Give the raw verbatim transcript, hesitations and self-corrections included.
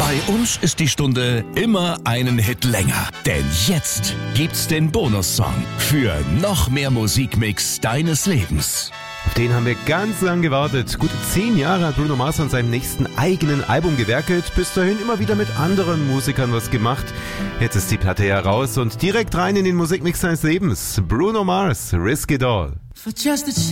Bei uns ist die Stunde immer einen Hit länger. Denn jetzt gibt's den Bonussong für noch mehr Musikmix deines Lebens. Auf den haben wir ganz lang gewartet. Gute zehn Jahre hat Bruno Mars an seinem nächsten eigenen Album gewerkelt. Bis dahin immer wieder mit anderen Musikern was gemacht. Jetzt ist die Platte ja raus und direkt rein in den Musikmix seines Lebens. Bruno Mars, Risk It All.